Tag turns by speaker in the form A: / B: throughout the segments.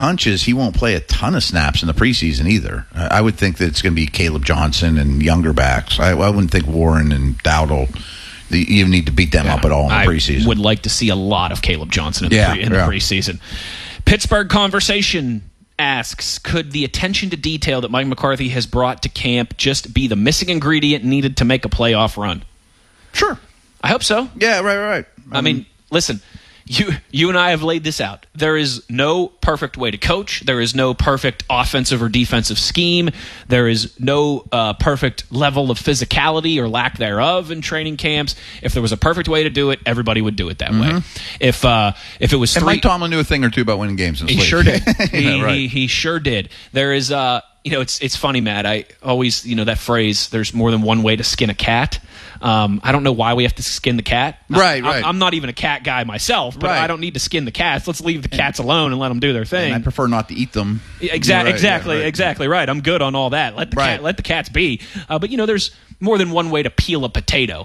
A: hunch is he won't play a ton of snaps in the preseason either. I would think that it's going to be Caleb Johnson and younger backs. I wouldn't think Warren and Dowdle, you even need to beat them up at all in the preseason.
B: I would like to see a lot of Caleb Johnson in the preseason. Pittsburgh Conversation asks, could the attention to detail that Mike McCarthy has brought to camp just be the missing ingredient needed to make a playoff run?
A: Sure.
B: I hope so.
A: Yeah, right.
B: I mean, listen, you and I have laid this out. There is no perfect way to coach. There is no perfect offensive or defensive scheme. There is no perfect level of physicality or lack thereof in training camps. If there was a perfect way to do it, everybody would do it that way. If it was
A: and Mike Tomlin knew a thing or two about winning games in the
B: league. He sure did. He sure did. There is, it's funny, Matt. I always, that phrase, there's more than one way to skin a cat. I don't know why we have to skin the cat.
A: Right.
B: I'm not even a cat guy myself, but I don't need to skin the cats. Let's leave the cats alone and let them do their thing.
A: And I prefer not to eat them.
B: Exactly right. I'm good on all that. Let the cats be. But there's more than one way to peel a potato.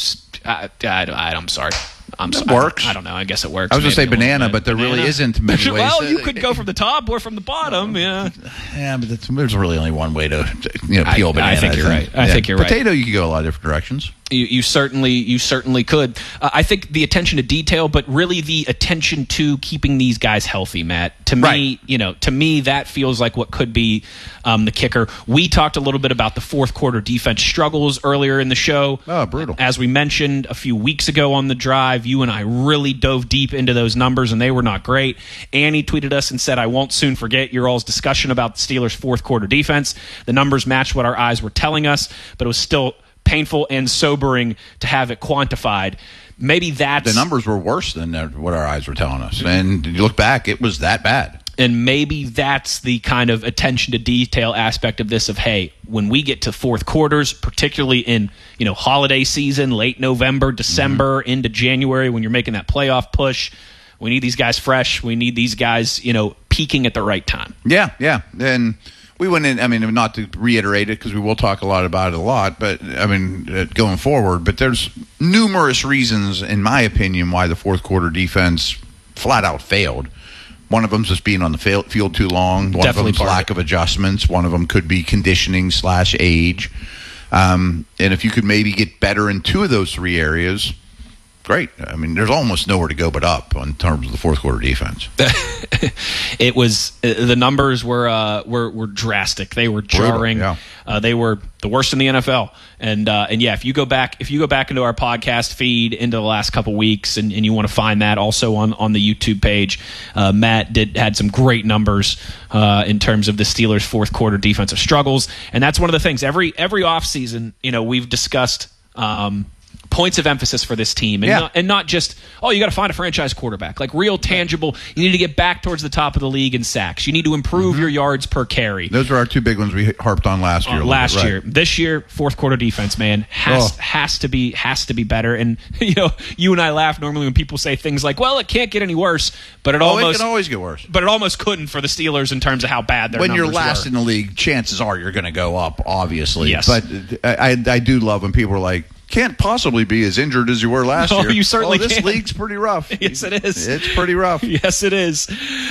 B: I'm sorry.
A: It works.
B: I don't know. I guess it works.
A: I was going to say banana, but there really isn't many ways.
B: Well, you could go from the top or from the bottom.
A: Yeah, but there's really only one way to peel a banana.
B: I think you're right. I think you're right.
A: Potato, you could go a lot of different directions.
B: You certainly could. I think the attention to detail, but really the attention to keeping these guys healthy, Matt. To me, that feels like what could be the kicker. We talked a little bit about the fourth quarter defense struggles earlier in the show.
A: Oh, brutal.
B: As we mentioned a few weeks ago on the drive, you and I really dove deep into those numbers, and they were not great. Annie tweeted us and said, I won't soon forget your all's discussion about the Steelers' fourth quarter defense. The numbers matched what our eyes were telling us, but it was still painful and sobering to have it quantified. Maybe the
A: numbers were worse than what our eyes were telling us. And you look back, it was that bad.
B: And maybe that's the kind of attention to detail aspect of this of, hey, when we get to fourth quarters, particularly in, holiday season, late November, December, into January, when you're making that playoff push, we need these guys fresh. We need these guys, peaking at the right time.
A: Yeah. And we went in, not to reiterate it because we will talk about it, but going forward. But there's numerous reasons, in my opinion, why the fourth quarter defense flat out failed. One of them is just being on the field too long. One of them is lack of adjustments. One of them could be conditioning / age. And if you could maybe get better in two of those three areas, great. There's almost nowhere to go but up in terms of the fourth quarter defense.
B: It was the numbers were drastic. They were jarring.
A: Brutal, yeah.
B: They were the worst in the NFL. And if you go back into our podcast feed into the last couple weeks, and you want to find that also on the YouTube page, Matt had some great numbers in terms of the Steelers' fourth quarter defensive struggles, and that's one of the things every offseason, we've discussed. Points of emphasis for this team, and not just, you got to find a franchise quarterback, like real tangible. You need to get back towards the top of the league in sacks. You need to improve your yards per carry.
A: Those are our two big ones we harped on last year.
B: This year, fourth quarter defense, man, has to be better. And you and I laugh normally when people say things like, "Well, it can't get any worse," but it
A: can always get worse.
B: But it almost couldn't for the Steelers in terms of how bad their numbers were.
A: When you're last in the league, chances are you're going to go up, obviously.
B: Yes.
A: But I do love when people are like, can't possibly be as injured as you were last year.
B: You certainly
A: this
B: can.
A: League's pretty rough.
B: Yes, it is.
A: It's pretty rough.
B: Yes, it is.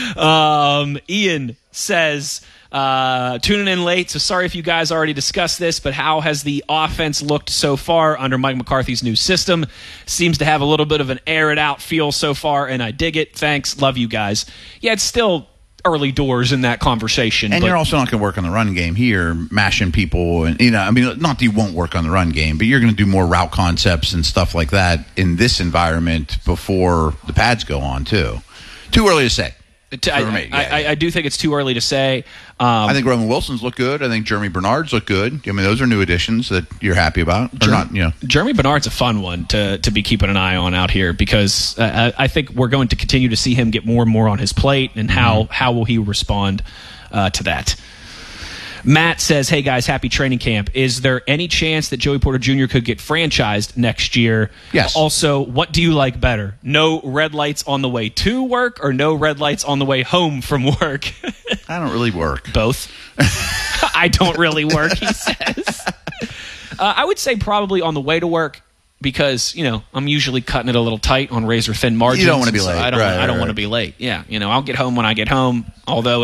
B: Ian says, tuning in late, so sorry if you guys already discussed this, but how has the offense looked so far under Mike McCarthy's new system? Seems to have a little bit of an air-it-out feel so far, and I dig it. Thanks. Love you guys. Yeah, it's still early doors in that conversation.
A: And you're also not going to work on the run game here, mashing people. And not that you won't work on the run game, but you're going to do more route concepts and stuff like that in this environment before the pads go on, too. Too early to say.
B: I do think it's too early to say.
A: I think Roman Wilson's look good. I think Jeremy Bernard's look good. Those are new additions that you're happy about.
B: Jeremy Bernard's a fun one to be keeping an eye on out here because I think we're going to continue to see him get more and more on his plate, and how will he respond to that? Matt says, hey guys, happy training camp. Is there any chance that Joey Porter Jr. could get franchised next year?
A: Yes.
B: Also, what do you like better? No red lights on the way to work or no red lights on the way home from work?
A: I don't really work.
B: Both. I don't really work, he says. I would say probably on the way to work, because I'm usually cutting it a little tight on razor thin margins.
A: You don't want to be late.
B: I don't want to be late. Yeah, I'll get home when I get home. Although